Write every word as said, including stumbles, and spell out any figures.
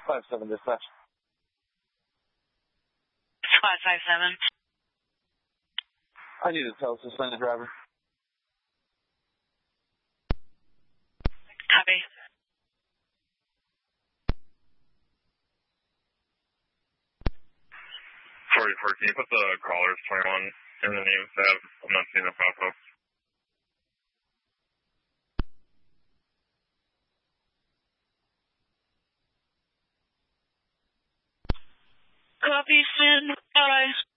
five seven dispatch. five five seven. I need to tell suspended driver. Copy. forty-four, can you put the callers twenty-one in the name tab? I'm not seeing the pop-up. Copy, Sid. All right.